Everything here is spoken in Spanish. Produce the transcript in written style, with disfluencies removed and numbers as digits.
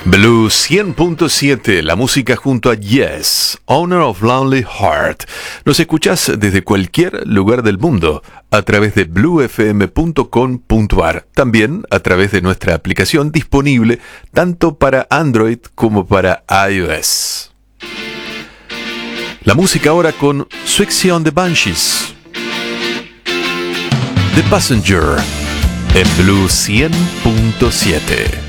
Blue 100.7, la música junto a Yes, Owner of Lonely Heart. Nos escuchás desde cualquier lugar del mundo a través de bluefm.com.ar. También a través de nuestra aplicación disponible tanto para Android como para iOS. La música ahora con Siouxsie and the Banshees. The Passenger en Blue 100.7.